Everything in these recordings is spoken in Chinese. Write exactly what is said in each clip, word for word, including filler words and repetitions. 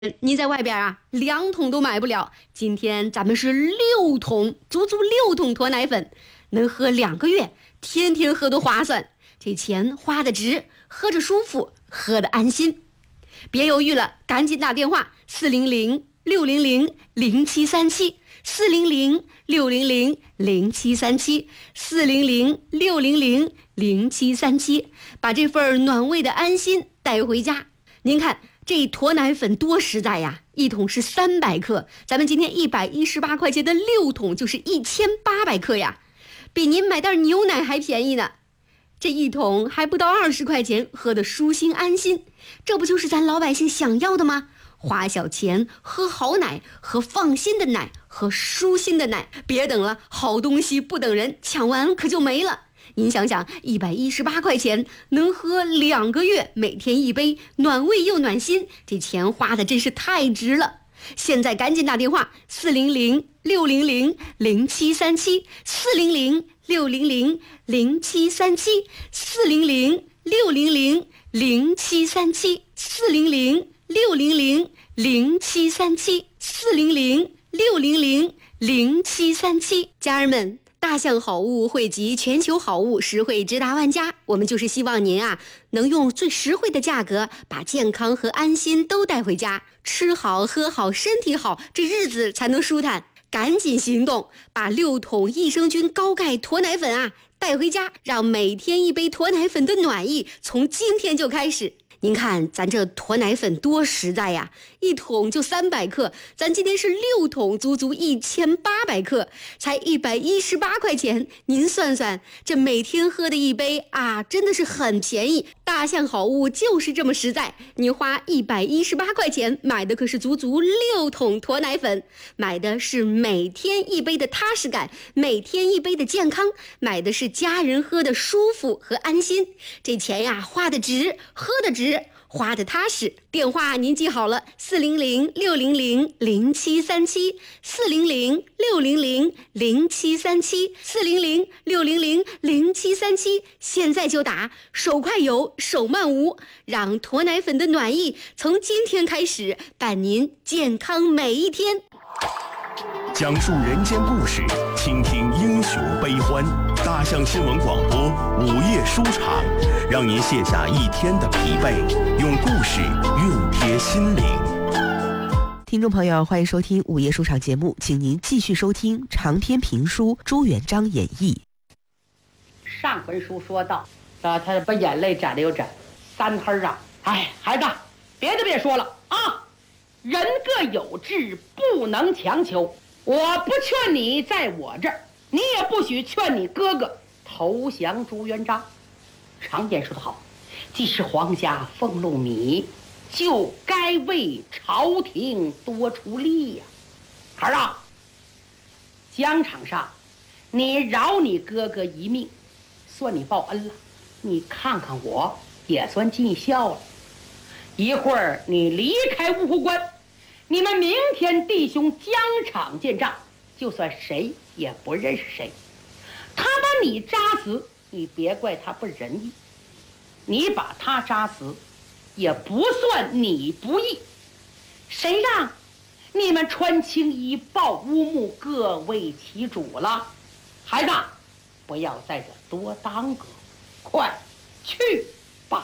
你在外边啊，两桶都买不了。今天咱们是六桶，足足六桶脱奶粉，能喝两个月，天天喝都划算。这钱花的值，喝着舒服，喝的安心。别犹豫了，赶紧打电话四零零六零零零七三七，四零零六零零零七三七，四零零六零零零七三七，把这份暖胃的安心带回家。您看。这坨奶粉多实在呀，一桶是三百克，咱们今天一百一十八块钱的六桶就是一千八百克呀，比您买袋牛奶还便宜呢。这一桶还不到二十块钱，喝得舒心安心，这不就是咱老百姓想要的吗？花小钱喝好奶，喝放心的奶，喝舒心的奶，别等了，好东西不等人，抢完可就没了。您想想，一百一十八块钱能喝两个月，每天一杯，暖胃又暖心，这钱花的真是太值了。现在赶紧打电话四零零六零零零七三七，四零零六零零零七三七，四零零六零零零七三七，四零零六零零零七三七，四零零六零零零七三七。家人们，大象好物汇集全球好物，实惠直达万家。我们就是希望您啊，能用最实惠的价格，把健康和安心都带回家。吃好喝好身体好，这日子才能舒坦。赶紧行动，把六桶益生菌高钙脱奶粉啊带回家，让每天一杯脱奶粉的暖意从今天就开始。您看咱这脱奶粉多实在呀，一桶就三百克，咱今天是六桶，足足一千八百克，才一百一十八块钱。您算算，这每天喝的一杯啊，真的是很便宜。大象好物就是这么实在，你花一百一十八块钱买的可是足足六桶脱奶粉，买的是每天一杯的踏实感，每天一杯的健康，买的是家人喝的舒服和安心。这钱呀，花的值，喝的值，花的踏实。电话您记好了，四零零六零零零七三七，四零零六零零零七三七，四零零六零零零七三七，现在就打，手快有，手慢无，让脱奶粉的暖意从今天开始伴您健康每一天。 讲述人间故事，倾听英雄悲欢。大象新闻广播午夜书场，让您卸下一天的疲惫，用故事熨贴心灵。 听众朋友，欢迎收听午夜书场节目，请您继续收听长篇评书《朱元璋演义》。 上回书说到，啊，他把眼泪眨了又眨，三黑啊，哎，孩子，别的别说了啊，人各有志，不能强求。我不劝你在我这儿，你也不许劝你哥哥投降朱元璋。常言说得好，既是皇家俸禄米，就该为朝廷多出力呀。孩儿啊，疆场上你饶你哥哥一命，算你报恩了，你看看我也算尽孝了。一会儿你离开芜湖关，你们明天弟兄疆场见仗，就算谁也不认识谁。他把你扎死，你别怪他不仁义，你把他扎死也不算你不义。谁让你们穿青衣抱乌木，各为其主了？孩子，不要在这多耽搁，快去吧。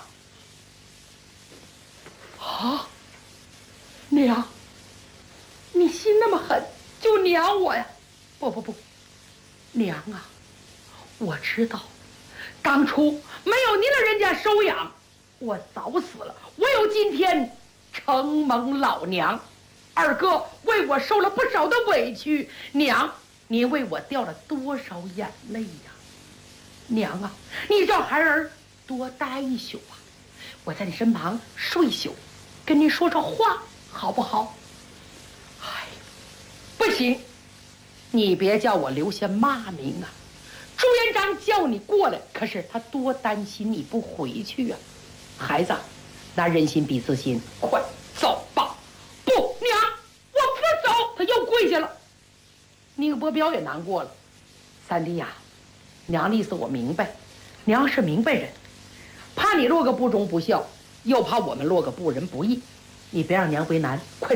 啊，娘，你心那么狠，就娘我呀？不不不，娘啊，我知道，当初没有您的人家收养，我早死了。我有今天，承蒙老娘。二哥为我受了不少的委屈，娘，您为我掉了多少眼泪呀？娘啊，你让孩儿多待一宿啊，我在你身旁睡一宿，跟您说说话，好不好？哎，不行，你别叫我留下骂名啊！朱元璋叫你过来，可是他多担心你不回去啊！孩子，那人心比自心，快走吧！不，娘，我不走！他又跪下了。宁伯彪也难过了。三弟呀，娘的意思我明白，娘是明白人，怕你落个不忠不孝，又怕我们落个不仁不义。 你别让娘为难，快